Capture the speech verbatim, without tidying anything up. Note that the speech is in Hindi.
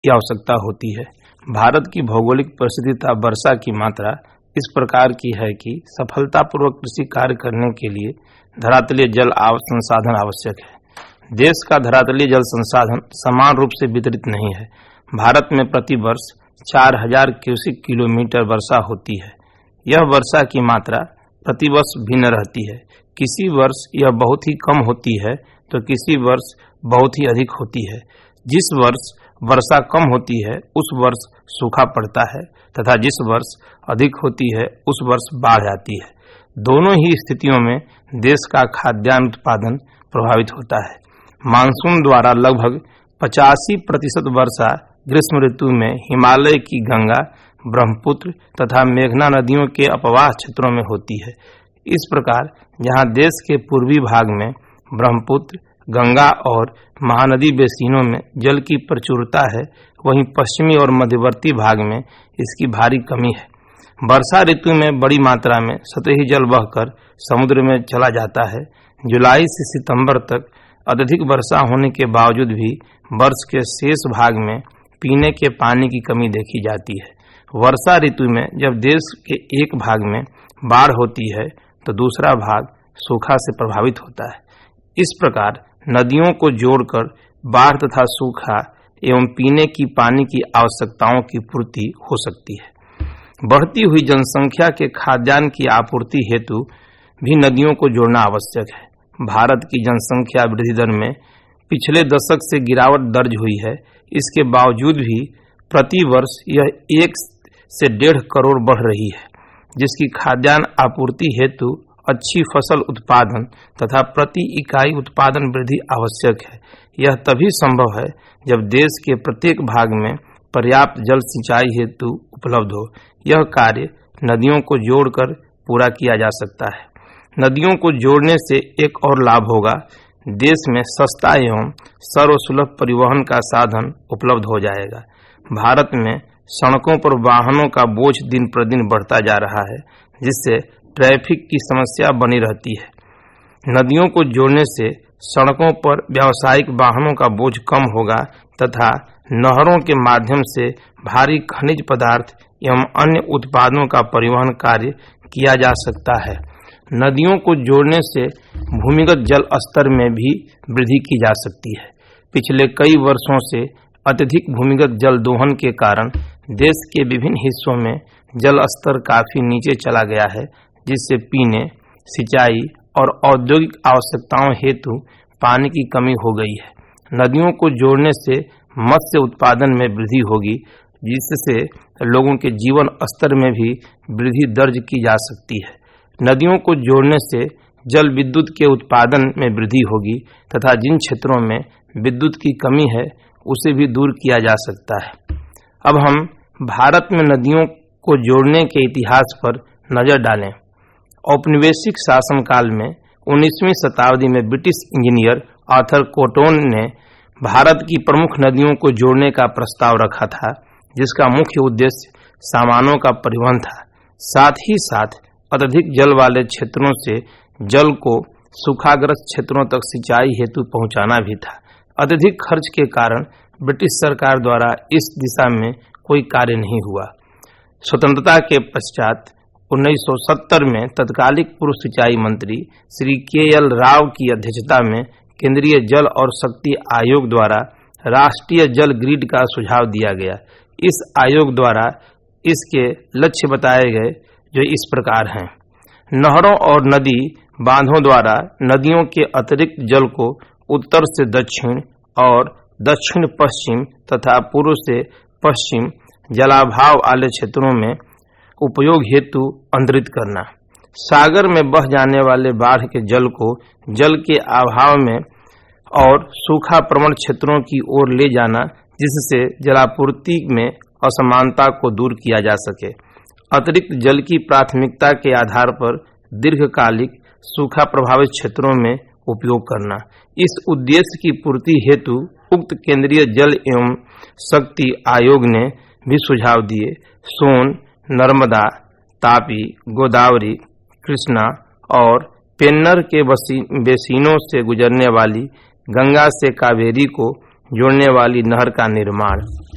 की आवश्यकता होती है। भारत की भौगोलिक परिस्थिति तथा वर्षा की मात्रा इस प्रकार की है कि सफलतापूर्वक कृषि कार्य करने के लिए धरातलीय जल संसाधन आवश्यक है। देश का धरातलीय जल संसाधन समान रूप से वितरित नहीं है। भारत में प्रति वर्ष चार हजार क्यूसिक किलोमीटर वर्षा होती है। यह वर्षा की मात्रा प्रतिवर्ष भिन्न रहती है। किसी वर्ष यह बहुत ही कम होती है तो किसी वर्ष बहुत ही अधिक होती है। जिस वर्ष वर्षा कम होती है उस वर्ष सूखा पड़ता है तथा जिस वर्ष अधिक होती है उस वर्ष बाढ़ आती है। दोनों ही स्थितियों में देश का खाद्यान्न उत्पादन प्रभावित होता है। मानसून द्वारा लगभग पचासी प्रतिशत वर्षा ग्रीष्म ऋतु में हिमालय की गंगा, ब्रह्मपुत्र तथा मेघना नदियों के अपवाह क्षेत्रों में होती है। इस प्रकार जहां देश के पूर्वी भाग में ब्रह्मपुत्र, गंगा और महानदी बेसिनों में जल की प्रचुरता है, वहीं पश्चिमी और मध्यवर्ती भाग में इसकी भारी कमी है। वर्षा ऋतु में बड़ी मात्रा में सतही जल बहकर समुद्र में चला जाता है। जुलाई से सितंबर तक अत्यधिक वर्षा होने के बावजूद भी वर्ष के शेष भाग में पीने के पानी की कमी देखी जाती है। वर्षा ऋतु में जब देश के एक भाग में बाढ़ होती है तो दूसरा भाग सूखा से प्रभावित होता है। इस प्रकार नदियों को जोड़कर बाढ़ तथा सूखा एवं पीने की पानी की आवश्यकताओं की पूर्ति हो सकती है। बढ़ती हुई जनसंख्या के खाद्यान्न की आपूर्ति हेतु भी नदियों को जोड़ना आवश्यक है। भारत की जनसंख्या वृद्धि दर में पिछले दशक से गिरावट दर्ज हुई है। इसके बावजूद भी प्रति वर्ष यह एक से डेढ़ करोड़ बढ़ रही है, जिसकी खाद्यान्न आपूर्ति हेतु अच्छी फसल उत्पादन तथा प्रति इकाई उत्पादन वृद्धि आवश्यक है। यह तभी संभव है जब देश के प्रत्येक भाग में पर्याप्त जल सिंचाई हेतु उपलब्ध हो। यह कार्य नदियों को जोड़कर पूरा किया जा सकता है। नदियों को जोड़ने से एक और लाभ होगा, देश में सस्ता एवं सर्वसुलभ परिवहन का साधन उपलब्ध हो जाएगा। भारत में सड़कों पर वाहनों का बोझ दिन प्रतिदिन बढ़ता जा रहा है, जिससे ट्रैफिक की समस्या बनी रहती है। नदियों को जोड़ने से सड़कों पर व्यावसायिक वाहनों का बोझ कम होगा तथा नहरों के माध्यम से भारी खनिज पदार्थ एवं अन्य उत्पादों का परिवहन कार्य किया जा सकता है। नदियों को जोड़ने से भूमिगत जल स्तर में भी वृद्धि की जा सकती है। पिछले कई वर्षों से अत्यधिक भूमिगत जल दोहन के कारण देश के विभिन्न हिस्सों में जल स्तर काफी नीचे चला गया है, जिससे पीने, सिंचाई और औद्योगिक आवश्यकताओं हेतु पानी की कमी हो गई है। नदियों को जोड़ने से मत्स्य उत्पादन में वृद्धि होगी, जिससे लोगों के जीवन स्तर में भी वृद्धि दर्ज की जा सकती है। नदियों को जोड़ने से जल विद्युत के उत्पादन में वृद्धि होगी तथा जिन क्षेत्रों में विद्युत की कमी है उसे भी दूर किया जा सकता है। अब हम भारत में नदियों को जोड़ने के इतिहास पर नजर डालें। औपनिवेशिक शासनकाल में उन्नीसवीं शताब्दी में ब्रिटिश इंजीनियर आर्थर कॉटन ने भारत की प्रमुख नदियों को जोड़ने का प्रस्ताव रखा था, जिसका मुख्य उद्देश्य सामानों का परिवहन था। साथ ही साथ अत्यधिक जल वाले क्षेत्रों से जल को सूखाग्रस्त क्षेत्रों तक सिंचाई हेतु पहुंचाना भी था। अत्यधिक खर्च के कारण ब्रिटिश सरकार द्वारा इस दिशा में कोई कार्य नहीं हुआ। स्वतंत्रता के पश्चात उन्नीस सौ सत्तर में तत्कालिक पूर्व सिंचाई मंत्री श्री के एल राव की अध्यक्षता में केंद्रीय जल और शक्ति आयोग द्वारा राष्ट्रीय जल ग्रिड का सुझाव दिया गया। इस आयोग द्वारा इसके लक्ष्य बताए गए, जो इस प्रकार हैं। नहरों और नदी बांधों द्वारा नदियों के अतिरिक्त जल को उत्तर से दक्षिण और दक्षिण पश्चिम तथा पूर्व से पश्चिम जलाभाव वाले क्षेत्रों में उपयोग हेतु अंतरित करना। सागर में बह जाने वाले बाढ़ के जल को जल के अभाव में और सूखा प्रवण क्षेत्रों की ओर ले जाना, जिससे जलापूर्ति में असमानता को दूर किया जा सके। अतिरिक्त जल की प्राथमिकता के आधार पर दीर्घकालिक सूखा प्रभावित क्षेत्रों में उपयोग करना। इस उद्देश्य की पूर्ति हेतु उक्त केंद्रीय जल एवं शक्ति आयोग ने भी सुझाव दिए। सोन, नर्मदा, तापी, गोदावरी, कृष्णा और पेन्नर के बेसिनों से गुजरने वाली गंगा से कावेरी को जोड़ने वाली नहर का निर्माण।